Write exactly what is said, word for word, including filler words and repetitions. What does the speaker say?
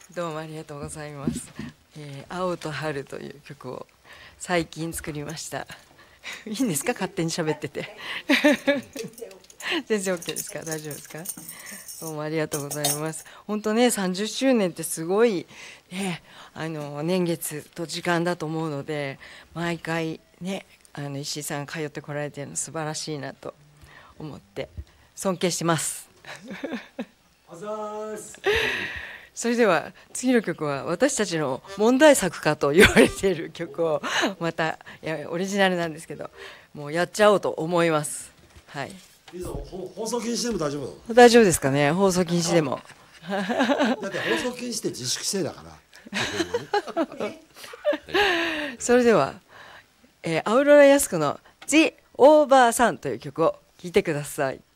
どうもありがとうございます。えー、青と春という曲を最近作りました。いいんですか、勝手に喋ってて。全然 OK ですか、大丈夫ですか。どうもありがとうございます。本当ね、さんじゅっしゅうねんってすごい、ね、あの年月と時間だと思うので、毎回ね、あの石井さんが通ってこられているの素晴らしいなと思って尊敬してます。 あざーす。 それでは次の曲は私たちの問題作かと言われている曲をまた、いやオリジナルなんですけど、もうやっちゃおうと思います。はい。 いいぞ、放送禁止でも大丈夫なの？ 大丈夫ですかね、放送禁止でも。 だって放送禁止って自粛制だから。 それでは、えー、アウロラヤスクの「ジ・オーバーサン」という曲を聴いてください。